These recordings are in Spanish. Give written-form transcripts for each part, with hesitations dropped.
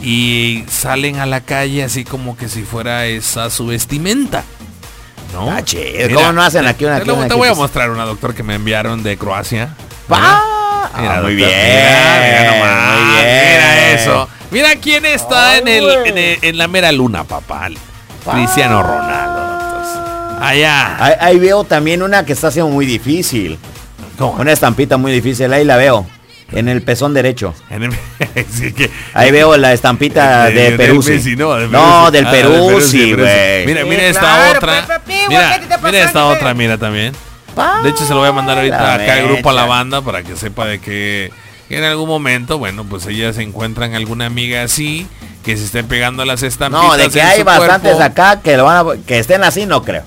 y salen a la calle así como que si fuera esa su vestimenta, ¿no? Ah, chido. ¿Cómo no hacen aquí una? Te voy a mostrar una, doctor, que me enviaron de Croacia. Mira, muy bien. Mira nomás, muy bien. mira eso. Mira quién está en la mera luna, papá. Cristiano Ronaldo, doctor. Allá. Ahí veo también una que está siendo muy difícil. ¿Cómo? Una estampita muy difícil, ahí la veo. En el pezón derecho. Sí, que, ahí veo la estampita de Peruzzi. Del Peruzzi, güey. Mira esta otra. Mira esta otra, mira también. De hecho, se lo voy a mandar ahorita acá al grupo a la banda para que sepa de que en algún momento, bueno, pues ellas se encuentran alguna amiga así, que se estén pegando las estampitas. No, de que hay bastantes acá que estén así, no creo.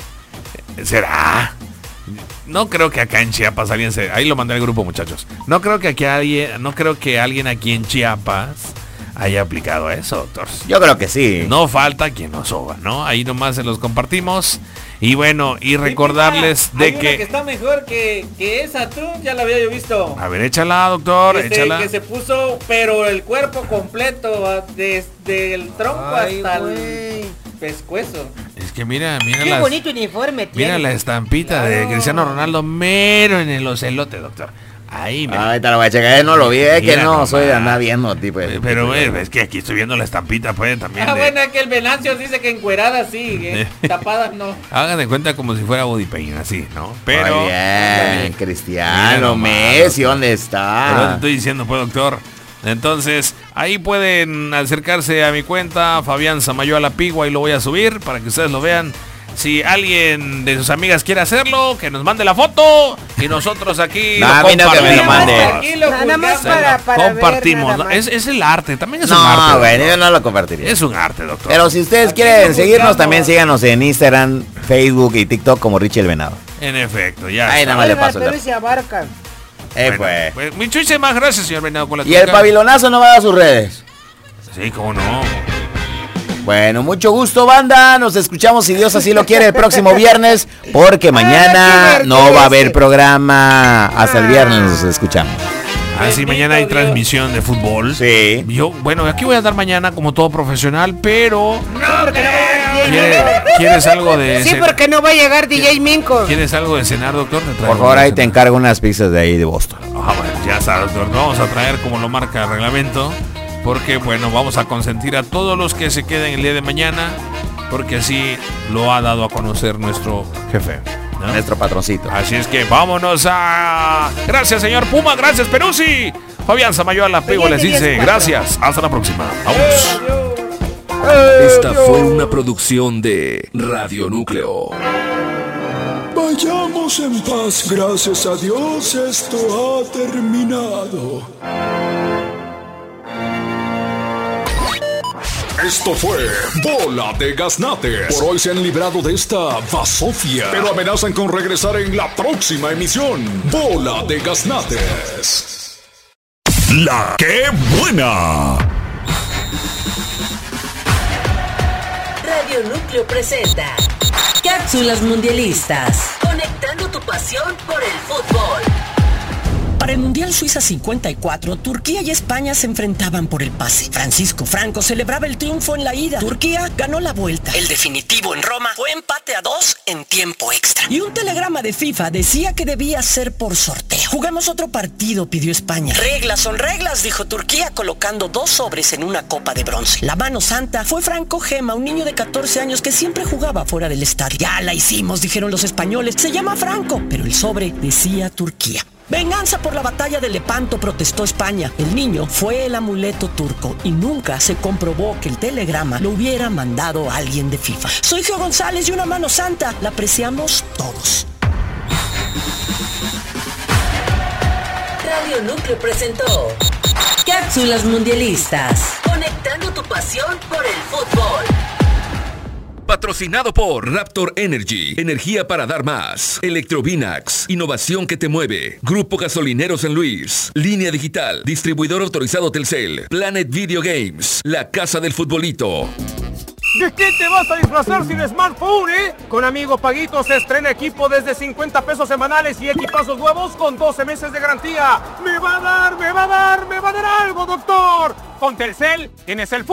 ¿Será? No creo que acá en Chiapas alguien ahí lo mandé al grupo, muchachos. No creo que alguien aquí en Chiapas haya aplicado eso, doctor. Yo creo que sí. No falta quien nos soba, ¿no? Ahí nomás se los compartimos. Y bueno, y recordarles de hay una que está mejor que esa, tú ya la había yo visto. A ver, échala, doctor, échala. Que se puso, pero el cuerpo completo, desde el tronco hasta el pescuezo. Es que mira qué bonito uniforme tiene. Mira la estampita de Cristiano Ronaldo mero en el ocelote, doctor. Ahí, mira. Ahorita lo voy a checar, no lo vi, que no soy de andar viendo, tipo. Pero es que aquí estoy viendo la estampita, pues, también. Bueno, es que el Venancio dice que encueradas sí, tapadas no. Hagan de cuenta como si fuera body paint, así, ¿no? Pero... Muy bien, Cristiano, Messi, ¿dónde está? Pero te estoy diciendo, pues, doctor. Entonces, ahí pueden acercarse a mi cuenta, Fabián Samayoa La Pigua, y lo voy a subir para que ustedes lo vean. Si alguien de sus amigas quiere hacerlo, que nos mande la foto y nosotros aquí lo compartimos. Que me lo mande. Nada más para compartimos. Ver, es el arte, también es un arte. No, güey, yo no lo compartiría. Es un arte, doctor. Pero si ustedes quieren seguirnos, también síganos en Instagram, Facebook y TikTok como Richie el Venado. En efecto, ya. Ahí nada más le paso. Pero se abarcan. Pues muchísimas gracias, señor Venado, con la Y el pabilonazo no va a dar sus redes. Sí, cómo no. Bueno, mucho gusto, banda. Nos escuchamos, si Dios así lo quiere, el próximo viernes, porque mañana no va a haber programa. Hasta el viernes nos escuchamos. Sí, mañana hay transmisión de fútbol. Sí. Bueno, aquí voy a andar mañana como todo profesional, pero... ¿Quieres algo de... Sí, porque no va a llegar DJ Minko. ¿Quieres algo de cenar, doctor? Por favor, ahí te encargo unas pizzas de ahí de Boston. Bueno, ya está, doctor. Vamos a traer como lo marca el reglamento. Porque, bueno, vamos a consentir a todos los que se queden el día de mañana, porque así lo ha dado a conocer nuestro jefe, ¿no? Nuestro patroncito. Así es que vámonos a... Gracias, señor Puma, gracias, Peruzzi. Fabián Samayoa La Pigua les dice gracias. Hasta la próxima. Vamos. Esta fue una producción de Radio Núcleo. Vayamos en paz, gracias a Dios, esto ha terminado. Esto fue Bola de Gaznate. Por hoy se han librado de esta basofia, pero amenazan con regresar en la próxima emisión. Bola de Gaznates. La que buena. Radio Núcleo presenta Cápsulas Mundialistas, conectando tu pasión por el fútbol. Para el Mundial Suiza 54, Turquía y España se enfrentaban por el pase. Francisco Franco celebraba el triunfo en la ida. Turquía ganó la vuelta. El definitivo en Roma fue empate a 2 en tiempo extra. Y un telegrama de FIFA decía que debía ser por sorteo. Jugamos otro partido, pidió España. Reglas son reglas, dijo Turquía, colocando 2 sobres en una copa de bronce. La mano santa fue Franco Gema, un niño de 14 años que siempre jugaba fuera del estadio. Ya la hicimos, dijeron los españoles. Se llama Franco, pero el sobre decía Turquía. Venganza por la batalla de Lepanto, protestó España. El niño fue el amuleto turco y nunca se comprobó que el telegrama lo hubiera mandado alguien de FIFA. Soy Gio González y una mano santa, la apreciamos todos. Radio Núcleo presentó Cápsulas Mundialistas, conectando tu pasión por el fútbol. Patrocinado por Raptor Energy, energía para dar más. Electrovinax, innovación que te mueve. Grupo Gasolinero San Luis, Línea Digital, distribuidor autorizado Telcel, Planet Video Games, la casa del futbolito. ¿De qué te vas a disfrazar sin smartphone, Con Amigo Paguito se estrena equipo desde 50 pesos semanales y equipazos nuevos con 12 meses de garantía. ¡Me va a dar algo, doctor! Con Telcel tienes el